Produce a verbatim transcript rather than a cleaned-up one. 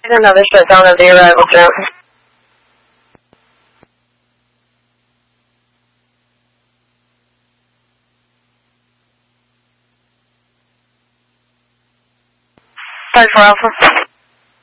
another shutdown of the arrival jump. Five four Alpha.